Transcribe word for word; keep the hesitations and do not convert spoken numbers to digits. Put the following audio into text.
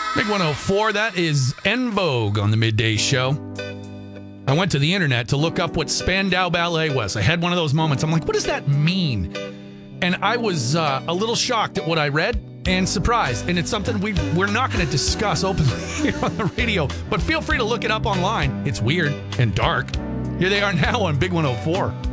Big one oh four, that is En Vogue on the Midday Show. I went to the internet to look up what Spandau Ballet was. I had one of those moments. I'm like, what does that mean? And I was uh, a little shocked at what I read and surprised. And it's something we, we're not going to discuss openly here on the radio. But feel free to look it up online. It's weird and dark. Here they are now on Big one oh four.